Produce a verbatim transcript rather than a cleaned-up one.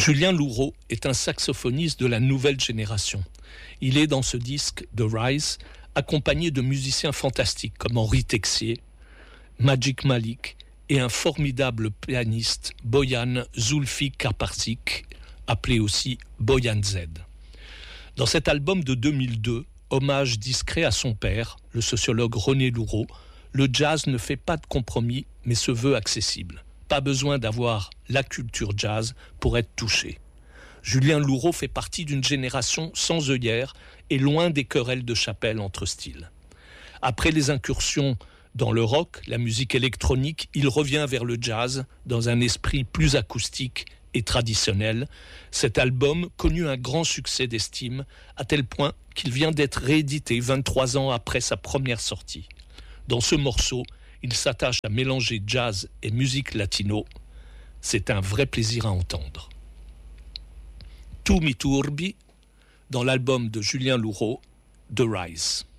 Julien Louraud est un saxophoniste de la nouvelle génération. Il est dans ce disque The Rise accompagné de musiciens fantastiques comme Henri Texier, Magic Malik et un formidable pianiste, Boyan Zulfi Karparsik, appelé aussi Boyan Z. Dans cet album de deux mille deux, hommage discret à son père, le sociologue René Louraud, le jazz ne fait pas de compromis mais se veut accessible. Pas besoin d'avoir la culture jazz pour être touché. Julien Louraud fait partie d'une génération sans œillères et loin des querelles de chapelle entre styles. Après les incursions dans le rock, la musique électronique, il revient vers le jazz dans un esprit plus acoustique et traditionnel. Cet album connut un grand succès d'estime à tel point qu'il vient d'être réédité vingt-trois ans après sa première sortie. Dans ce morceau, il s'attache à mélanger jazz et musique latino. C'est un vrai plaisir à entendre. Tu mi turbi, dans l'album de Julien Louraud, The Rise.